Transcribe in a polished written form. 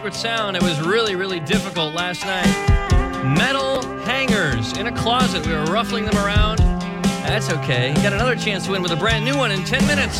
secret sound. It was really, really difficult last night. Metal hangers in a closet. We were ruffling them around. That's okay. You got another chance to win with a brand new one in 10 minutes.